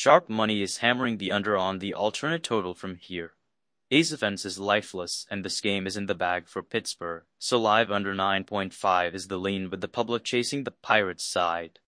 Sharp money is hammering the under on the alternate total from here. Ace offense is lifeless, and this game is in the bag for Pittsburgh, so live under 9.5 is the lean with the public chasing the Pirates side.